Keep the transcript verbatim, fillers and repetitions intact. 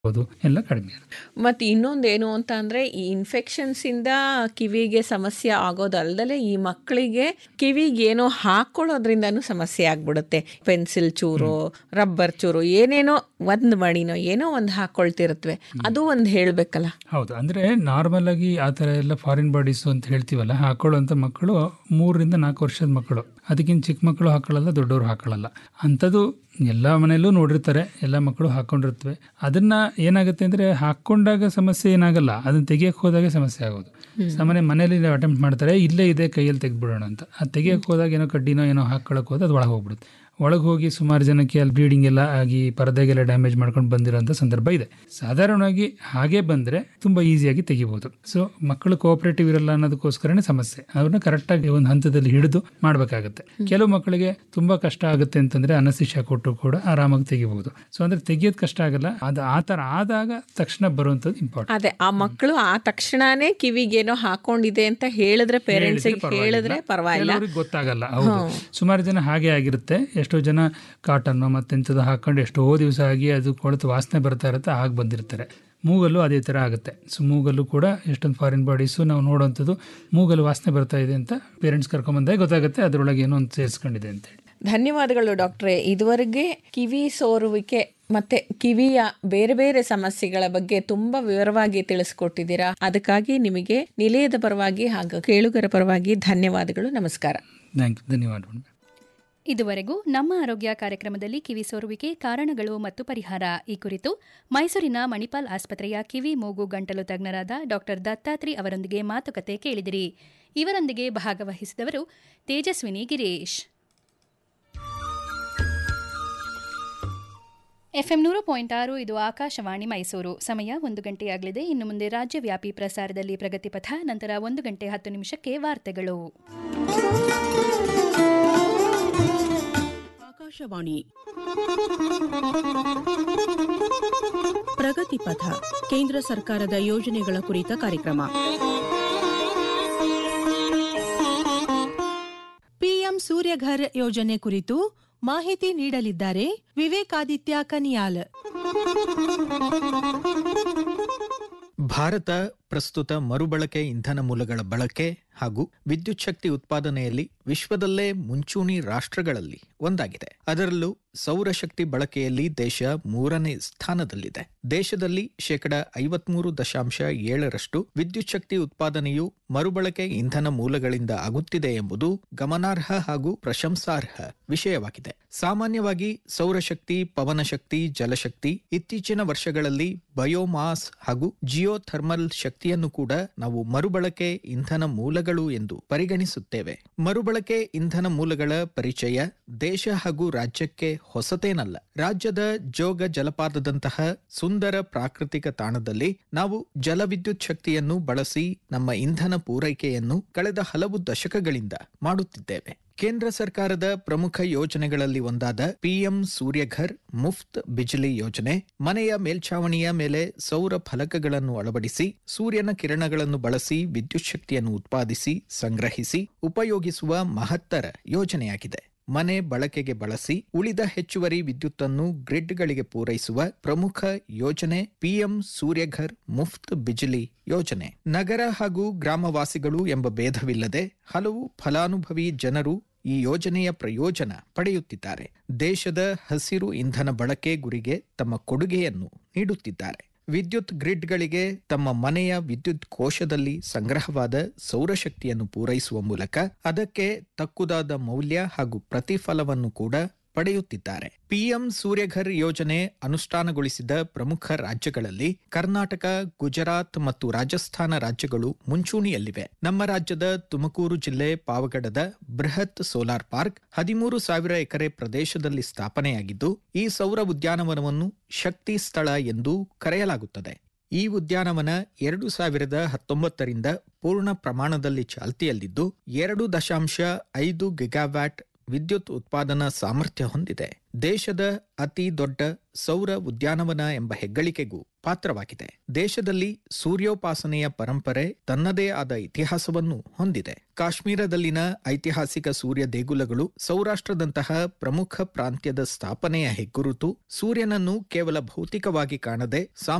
ಎಲ್ಲ ಕಡಿಮೆ ಇರುತ್ತೆ. ಮತ್ತು ಇನ್ನೊಂದೇನು ಅಂತ ಅಂದರೆ ಈ ಇನ್ಫೆಕ್ಷನ್ಸಿಂದ ಕಿವಿಗೆ ಸಮಸ್ಯೆ ಆಗೋದಲ್ದಲೆ ಈ ಮಕ್ಕಳಿಗೆ ಕಿವಿಗೆ ಏನೋ ಹಾಕ್ಕೊಳ್ಳೋದ್ರಿಂದನೂ ಸಮಸ್ಯೆ ಆಗ್ಬಿಡುತ್ತೆ. ಪೆನ್ಸಿಲ್ ಚೂರು, ರಬ್ಬರ್ ಚೂರು, ಏನೇನೋ ಒಂದು ಮಣಿನೋ ಏನೋ ಒಂದು ಹಾಕ್ಕೊಳ್ತಿರುತ್ತವೆ. ಅದು ಒಂದು ಹೇಳಬೇಕಲ್ಲ. ಹೌದು, ಅಂದರೆ ನಾರ್ಮಲ್ ಆಗಿ ಆ ಥರ ಎಲ್ಲ ಫಾರಿನ್ ಬಾಡೀಸು ಅಂತ ಹೇಳ್ತೀವಲ್ಲ, ಹಾಕೊಳ್ಳೋಂಥ ಮಕ್ಕಳು ಮೂರರಿಂದ ನಾಲ್ಕು ವರ್ಷದ ಮಕ್ಕಳು, ಅದಕ್ಕಿಂತ ಚಿಕ್ಕ ಮಕ್ಕಳು ಹಾಕೊಳ್ಳಲ್ಲ, ದೊಡ್ಡವರು ಹಾಕೊಳ್ಳಲ್ಲ. ಅಂಥದ್ದು ಎಲ್ಲ ಮನೆಯಲ್ಲೂ ನೋಡಿರ್ತಾರೆ, ಎಲ್ಲ ಮಕ್ಕಳು ಹಾಕ್ಕೊಂಡಿರ್ತವೆ. ಅದನ್ನು ಏನಾಗುತ್ತೆ ಅಂದರೆ ಹಾಕ್ಕೊಂಡಾಗ ಸಮಸ್ಯೆ ಏನಾಗಲ್ಲ, ಅದನ್ನು ತೆಗಿಯೋಕ್ಕೆ ಹೋದಾಗ ಸಮಸ್ಯೆ ಆಗೋದು. ಸಾಮಾನ್ಯ ಮನೇಲಿ ಅಟೆಂಪ್ಟ್ ಮಾಡ್ತಾರೆ, ಇಲ್ಲೇ ಇದೆ ಕೈಯಲ್ಲಿ ತೆಗೆದ್ಬಿಡೋಣ ಅಂತ. ಅದು ತೆಗಿಯೋಕ್ಕೆ ಹೋದಾಗ ಏನೋ ಕಡ್ಡಿನೋ ಏನೋ ಹಾಕ್ಕೊಳ್ಳೋಕೆ ಹೋದ ಅದು ಒಳಗೆ ಹೋಗ್ಬಿಡುತ್ತೆ. ಒಳಗೆ ಹೋಗಿ ಸುಮಾರು ಜನಕ್ಕೆ ಅಲ್ಲಿ ಬ್ಲೀಡಿಂಗ್ ಎಲ್ಲ ಆಗಿ ಪರದೆಗೆಲ್ಲ ಡ್ಯಾಮೇಜ್ ಮಾಡ್ಕೊಂಡು ಬಂದಿರೋಂಥ ಸಂದರ್ಭ ಇದೆ. ಸಾಧಾರಣವಾಗಿ ಹಾಗೆ ಬಂದರೆ ತುಂಬ ಈಸಿಯಾಗಿ ತೆಗಿಬೋದು. ಸೊ ಮಕ್ಕಳು ಕೋಆಪರೇಟಿವ್ ಇರಲ್ಲ ಅನ್ನೋದಕ್ಕೋಸ್ಕರನೇ ಸಮಸ್ಯೆ. ಅವ್ರನ್ನ ಕರೆಕ್ಟಾಗಿ ಒಂದು ಹಂತದಲ್ಲಿ ಹಿಡಿದು ಮಾಡಬೇಕಾಗುತ್ತೆ. ಕೆಲವು ಮಕ್ಕಳಿಗೆ ತುಂಬ ಕಷ್ಟ ಆಗುತ್ತೆ ಅಂತಂದರೆ ಅನಸ್ತಿಷ್ಯ ಕೊಟ್ಟು ಕೂಡ ಆರಾಮಾಗಿ ತೆಗಿಬಹುದು. ಸೊ ಅಂದರೆ ತೆಗಿಯೋದು ಕಷ್ಟ ಆಗಲ್ಲ. ಅದು ಆ ಥರ ಆದಾಗ ತಕ್ಷಣ ಬರುವಂಥದ್ದು ಇಂಪಾರ್ಟೆಂಟ್. ಅದೇ ಆ ಮಕ್ಕಳು ಆ ತಕ್ಷಣನೇ ಕಿವಿಗೇನೋ ಹಾಕೊಂಡಿದೆ ಅಂತ ಹೇಳಿದ್ರೆ ಪೇರೆಂಟ್ಸಿಗೆ ಹೇಳಿದ್ರೆ ಪರವಾಗಿಲ್ಲ, ಗೊತ್ತಾಗಲ್ಲ. ಹೌದು, ಸುಮಾರು ಜನ ಹಾಗೆ ಆಗಿರುತ್ತೆ. ಎಷ್ಟೋ ಜನ ಕಾಟನ್ನು ಮತ್ತೆಂಥದ್ದು ಹಾಕೊಂಡು ಎಷ್ಟೋ ದಿವಸ ಆಗಿ ಅದು ಕೊಳೆತು ವಾಸನೆ ಬರ್ತಾ ಇರುತ್ತೆ, ಆಗ ಬಂದಿರ್ತಾರೆ. ಮೂಗಲ್ಲೂ ಅದೇ ಥರ ಆಗುತ್ತೆ. ಸೊ ಮೂಗಲ್ಲೂ ಕೂಡ ಎಷ್ಟೊಂದು ಫಾರಿನ್ ಬಾಡೀಸು ನಾವು ನೋಡೋವಂಥದ್ದು ಮೂಗಲ್ಲಿ ವಾಸನೆ ಬರ್ತಾ ಇದೆ ಅಂತ ಪೇರೆಂಟ್ಸ್ ಕರ್ಕೊಂಬಂದಾಗ ಗೊತ್ತಾಗುತ್ತೆ ಅದರೊಳಗೆ ಏನೋ ಒಂದು ಸೇರಿಸ್ಕೊಂಡಿದೆ ಅಂತೇಳಿ. ಧನ್ಯವಾದಗಳು ಡಾಕ್ಟ್ರೇ. ಇದುವರೆಗೆ ಕಿವಿ ಸೋರುವಿಕೆ ಮತ್ತೆ ಕಿವಿಯ ಬೇರೆ ಬೇರೆ ಸಮಸ್ಯೆಗಳ ಬಗ್ಗೆ ತುಂಬಾ ವಿವರವಾಗಿ ತಿಳಿಸ್ಕೊಟ್ಟಿದ್ದೀರಾ. ಅದಕ್ಕಾಗಿ ನಿಮಗೆ ನಿಲಯದ ಪರವಾಗಿ ಹಾಗೂ ಕೇಳುಗರ ಪರವಾಗಿ ಧನ್ಯವಾದಗಳು. ನಮಸ್ಕಾರ. Thank you. ಧನ್ಯವಾದಗಳು. ಇದುವರೆಗೂ ನಮ್ಮ ಆರೋಗ್ಯ ಕಾರ್ಯಕ್ರಮದಲ್ಲಿ ಕಿವಿ ಸೋರುವಿಕೆ ಕಾರಣಗಳು ಮತ್ತು ಪರಿಹಾರ ಈ ಕುರಿತು ಮೈಸೂರಿನ ಮಣಿಪಾಲ್ ಆಸ್ಪತ್ರೆಯ ಕಿವಿ ಮೂಗು ಗಂಟಲು ತಜ್ಞರಾದ ಡಾಕ್ಟರ್ ದತ್ತಾತ್ರಿ ಅವರೊಂದಿಗೆ ಮಾತುಕತೆ ಕೇಳಿದಿರಿ. ಇವರೊಂದಿಗೆ ಭಾಗವಹಿಸಿದವರು ತೇಜಸ್ವಿನಿ ಗಿರೀಶ್. ಎಫ್ಎಂ ನೂರು ಪಾಯಿಂಟ್ ಆರು ಇದು ಆಕಾಶವಾಣಿ ಮೈಸೂರು. ಸಮಯ ಒಂದು ಗಂಟೆಯಾಗಲಿದೆ. ಇನ್ನು ಮುಂದೆ ರಾಜ್ಯವ್ಯಾಪಿ ಪ್ರಸಾರದಲ್ಲಿ ಪ್ರಗತಿಪಥ, ನಂತರ ಒಂದು ಗಂಟೆ ಹತ್ತು ನಿಮಿಷಕ್ಕೆ ವಾರ್ತೆಗಳು. ಆಕಾಶವಾಣಿ ಪ್ರಗತಿಪಥ, ಕೇಂದ್ರ ಸರ್ಕಾರದ ಯೋಜನೆಗಳ ಕುರಿತ ಕಾರ್ಯಕ್ರಮ. ಪಿಎಂ ಸೂರ್ಯಘರ್ ಯೋಜನೆ ಕುರಿತು ಮಾಹಿತಿ ನೀಡಲಿದ್ದಾರೆ ವಿವೇಕಾದಿತ್ಯ ಕನಿಯಾಲ್. ಭಾರತ ಪ್ರಸ್ತುತ ಮರುಬಳಕೆ ಇಂಧನ ಮೂಲಗಳ ಬಳಕೆ ಹಾಗೂ ವಿದ್ಯುತ್ ಶಕ್ತಿ ಉತ್ಪಾದನೆಯಲ್ಲಿ ವಿಶ್ವದಲ್ಲೇ ಮುಂಚೂಣಿ ರಾಷ್ಟ್ರಗಳಲ್ಲಿ ಒಂದಾಗಿದೆ. ಅದರಲ್ಲೂ ಸೌರಶಕ್ತಿ ಬಳಕೆಯಲ್ಲಿ ದೇಶ ಮೂರನೇ ಸ್ಥಾನದಲ್ಲಿದೆ. ದೇಶದಲ್ಲಿ ಶೇಕಡ ಐವತ್ಮೂರು ದಶಾಂಶ ಏಳರಷ್ಟು ವಿದ್ಯುತ್ ಶಕ್ತಿ ಉತ್ಪಾದನೆಯು ಮರುಬಳಕೆ ಇಂಧನ ಮೂಲಗಳಿಂದ ಆಗುತ್ತಿದೆ ಎಂಬುದು ಗಮನಾರ್ಹ ಹಾಗೂ ಪ್ರಶಂಸಾರ್ಹ ವಿಷಯವಾಗಿದೆ. ಸಾಮಾನ್ಯವಾಗಿ ಸೌರಶಕ್ತಿ, ಪವನಶಕ್ತಿ, ಜಲಶಕ್ತಿ, ಇತ್ತೀಚಿನ ವರ್ಷಗಳಲ್ಲಿ ಬಯೋಮಾಸ್ ಹಾಗೂ ಜಿಯೋಥರ್ಮಲ್ ಶಕ್ತಿಯನ್ನು ಕೂಡ ನಾವು ಮರುಬಳಕೆ ಇಂಧನ ಮೂಲಗಳು ಎಂದು ಪರಿಗಣಿಸುತ್ತೇವೆ. ಮರುಬಳಕೆ ಇಂಧನ ಮೂಲಗಳ ಪರಿಚಯ ದೇಶ ಹಾಗೂ ರಾಜ್ಯಕ್ಕೆ ಹೊಸತೇನಲ್ಲ. ರಾಜ್ಯದ ಜೋಗ ಜಲಪಾತದಂತಹ ಸುಂದರ ಪ್ರಾಕೃತಿಕ ತಾಣದಲ್ಲಿ ನಾವು ಜಲವಿದ್ಯುತ್ ಶಕ್ತಿಯನ್ನು ಬಳಸಿ ನಮ್ಮ ಇಂಧನ ಪೂರೈಕೆಯನ್ನು ಕಳೆದ ಹಲವು ದಶಕಗಳಿಂದ ಮಾಡುತ್ತಿದ್ದೇವೆ. ಕೇಂದ್ರ ಸರ್ಕಾರದ ಪ್ರಮುಖ ಯೋಜನೆಗಳಲ್ಲಿ ಒಂದಾದ ಪಿಎಂ ಸೂರ್ಯಘರ್ ಮುಫ್ತ್ ಬಿಜ್ಲಿ ಯೋಜನೆ ಮನೆಯ ಮೇಲ್ಛಾವಣಿಯ ಮೇಲೆ ಸೌರ ಫಲಕಗಳನ್ನು ಅಳವಡಿಸಿ ಸೂರ್ಯನ ಕಿರಣಗಳನ್ನು ಬಳಸಿ ವಿದ್ಯುತ್ ಶಕ್ತಿಯನ್ನು ಉತ್ಪಾದಿಸಿ, ಸಂಗ್ರಹಿಸಿ, ಉಪಯೋಗಿಸುವ ಮಹತ್ತರ ಯೋಜನೆಯಾಗಿದೆ. ಮನೆ ಬಳಕೆಗೆ ಬಳಸಿ ಉಳಿದ ಹೆಚ್ಚುವರಿ ವಿದ್ಯುತ್ತನ್ನು ಗ್ರಿಡ್ಗಳಿಗೆ ಪೂರೈಸುವ ಪ್ರಮುಖ ಯೋಜನೆ ಪಿಎಂ ಸೂರ್ಯಘರ್ ಮುಫ್ತ್ ಬಿಜ್ಲಿ ಯೋಜನೆ. ನಗರ ಹಾಗೂ ಗ್ರಾಮವಾಸಿಗಳು ಎಂಬ ಭೇದವಿಲ್ಲದೆ ಹಲವು ಫಲಾನುಭವಿ ಜನರು ಈ ಯೋಜನೆಯ ಪ್ರಯೋಜನ ಪಡೆಯುತ್ತಿದ್ದಾರೆ. ದೇಶದ ಹಸಿರು ಇಂಧನ ಬಳಕೆ ಗುರಿಗೆ ತಮ್ಮ ಕೊಡುಗೆಯನ್ನು ನೀಡುತ್ತಿದ್ದಾರೆ. ವಿದ್ಯುತ್ ಗ್ರಿಡ್ಗಳಿಗೆ ತಮ್ಮ ಮನೆಯ ವಿದ್ಯುತ್ ಕೋಶದಲ್ಲಿ ಸಂಗ್ರಹವಾದ ಸೌರಶಕ್ತಿಯನ್ನು ಪೂರೈಸುವ ಮೂಲಕ ಅದಕ್ಕೆ ತಕ್ಕುದಾದ ಮೌಲ್ಯ ಹಾಗೂ ಪ್ರತಿಫಲವನ್ನು ಕೂಡ ಪಡೆಯುತ್ತಿದ್ದಾರೆ. ಪಿಎಂ ಸೂರ್ಯಘರ್ ಯೋಜನೆ ಅನುಷ್ಠಾನಗೊಳಿಸಿದ ಪ್ರಮುಖ ರಾಜ್ಯಗಳಲ್ಲಿ ಕರ್ನಾಟಕ, ಗುಜರಾತ್ ಮತ್ತು ರಾಜಸ್ಥಾನ ರಾಜ್ಯಗಳು ಮುಂಚೂಣಿಯಲ್ಲಿವೆ. ನಮ್ಮ ರಾಜ್ಯದ ತುಮಕೂರು ಜಿಲ್ಲೆ ಪಾವಗಡದ ಬೃಹತ್ ಸೋಲಾರ್ ಪಾರ್ಕ್ ಹದಿಮೂರು ಸಾವಿರ ಎಕರೆ ಪ್ರದೇಶದಲ್ಲಿ ಸ್ಥಾಪನೆಯಾಗಿದ್ದು, ಈ ಸೌರ ಉದ್ಯಾನವನವನ್ನು ಶಕ್ತಿ ಸ್ಥಳ ಎಂದು ಕರೆಯಲಾಗುತ್ತದೆ. ಈ ಉದ್ಯಾನವನ ಎರಡು ಸಾವಿರದ ಹತ್ತೊಂಬತ್ತರಿಂದ ಪೂರ್ಣ ಪ್ರಮಾಣದಲ್ಲಿ ಚಾಲ್ತಿಯಲ್ಲಿದ್ದು ಎರಡು ದಶಾಂಶ ಐದು ಗಿಗಾವ್ಯಾಟ್ ವಿದ್ಯುತ್ ಉತ್ಪಾದನಾ ಸಾಮರ್ಥ್ಯ ಹೊಂದಿದೆ. ದೇಶದ ಅತಿ ದೊಡ್ಡ ಸೌರ ಉದ್ಯಾನವನ ಎಂಬ ಹೆಗ್ಗಳಿಕೆಗೂ ಪಾತ್ರವಾಗಿದೆ. ದೇಶದಲ್ಲಿ ಸೂರ್ಯೋಪಾಸನೆಯ ಪರಂಪರೆ ತನ್ನದೇ ಆದ ಇತಿಹಾಸವನ್ನು ಹೊಂದಿದೆ. ಕಾಶ್ಮೀರದಲ್ಲಿನ ಐತಿಹಾಸಿಕ ಸೂರ್ಯ ದೇಗುಲಗಳು ಸೌರಾಷ್ಟ್ರದಂತಹ ಪ್ರಮುಖ ಪ್ರಾಂತ್ಯದ ಸ್ಥಾಪನೆಯ ಹೆಗ್ಗುರುತು. ಸೂರ್ಯನನ್ನು ಕೇವಲ ಭೌತಿಕವಾಗಿ ಕಾಣದೆ